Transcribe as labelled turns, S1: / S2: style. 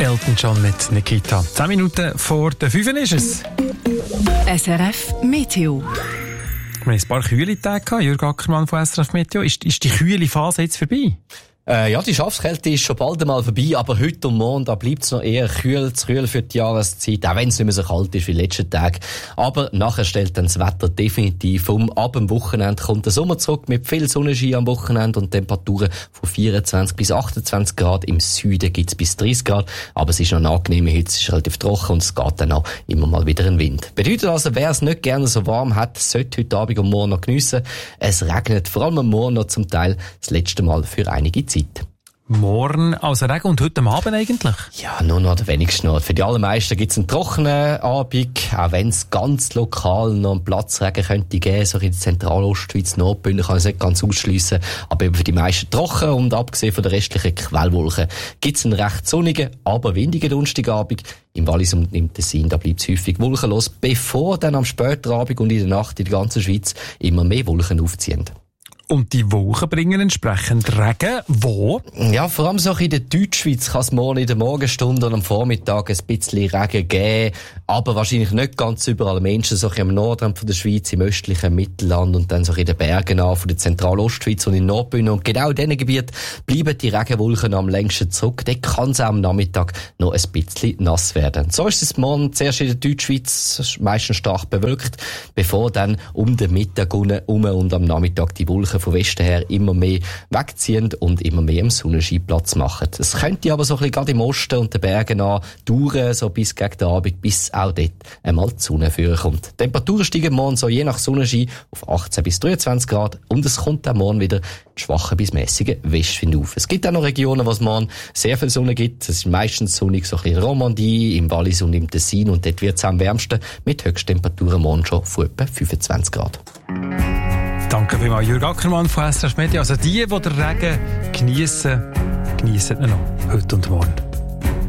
S1: Elton John mit Nikita. 10 Minuten vor der 5 ist es.
S2: SRF Meteo.
S1: Wir hatten ein paar kühle Tage. Jürg Ackermann von SRF Meteo. Ist die kühle Phase jetzt vorbei?
S3: Ja, die Schafskälte ist schon bald einmal vorbei, aber heute und morgen, da bleibt's noch eher zu kühl für die Jahreszeit, auch wenn es nicht mehr so kalt ist wie letzten Tag. Aber nachher stellt dann das Wetter definitiv um. Ab dem Wochenende kommt der Sommer zurück mit viel Sonnenschein am Wochenende und Temperaturen von 24 bis 28 Grad. Im Süden gibt's bis 30 Grad, aber es ist noch eine angenehme Hitze, es ist relativ trocken und es geht dann auch immer mal wieder ein Wind. Bedeutet also, wer es nicht gerne so warm hat, sollte heute Abend und morgen noch geniessen. Es regnet vor allem am Morgen noch zum Teil das letzte Mal für einige Zeit.
S1: Morgen also Regen und heute Abend eigentlich?
S3: Ja, nur noch der wenigste noch. Für die allermeisten gibt's einen trockenen Abend, auch wenn es ganz lokal noch einen Platzregen könnte geben, so in der Zentralostschweiz, Nordbünden kann ich es nicht ganz ausschliessen, aber eben für die meisten trocken und abgesehen von der restlichen Quellwolken gibt's einen recht sonnigen, aber windigen Donnerstagabend. Im Wallis und im Tessin, da bleibt's häufig wolkenlos, bevor dann am späten Abend und in der Nacht in der ganzen Schweiz immer mehr Wolken aufziehen.
S1: Und die Wolken bringen entsprechend Regen. Wo?
S3: Ja, vor allem so in der Deutschschweiz kann es morgen in der Morgenstunde und am Vormittag ein bisschen Regen geben, aber wahrscheinlich nicht ganz überall. Menschen so am Nordrand von der Schweiz, im östlichen Mittelland und dann so in den Bergen an von der Zentralostschweiz und in Nordbünden. Und genau in diesen Gebieten bleiben die Regenwolken am längsten zurück. Dort kann es auch am Nachmittag noch ein bisschen nass werden. So ist es morgen zuerst in der Deutschschweiz meistens stark bewölkt, bevor dann um den Mittag herum und am Nachmittag die Wolken von Westen her immer mehr wegziehen und immer mehr am Sonnenschein Platz machen. Es könnte aber so ein bisschen gerade im Osten und den Bergen an dauern, so bis gegen den Abend, bis auch dort einmal die Sonne vorkommt. Die Temperaturen steigen morgen so je nach Sonnenschein auf 18 bis 23 Grad und es kommt auch morgen wieder schwache bis mäßige Westwind auf. Es gibt auch noch Regionen, wo es morgen sehr viel Sonne gibt. Es ist meistens sonnig, so ein bisschen Romandie, im Wallis und im Tessin und dort wird es am wärmsten mit Höchsttemperaturen morgen schon von etwa 25 Grad.
S1: Danke vielmals, Jürg Ackermann von SRF Media. Also die den Regen geniessen ihn noch heute und morgen.